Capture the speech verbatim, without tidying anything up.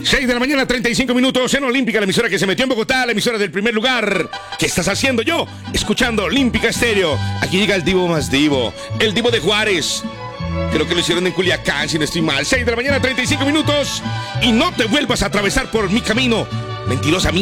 seis de la mañana, treinta y cinco minutos en Olímpica, la emisora que se metió en Bogotá, la emisora del primer lugar. ¿Qué estás haciendo? Yo, escuchando Olímpica Estéreo. Aquí llega el divo más divo, el divo de Juárez. Creo que lo hicieron en Culiacán, si no estoy mal. seis de la mañana, treinta y cinco minutos. Y no te vuelvas a atravesar por mi camino, mentirosa mía.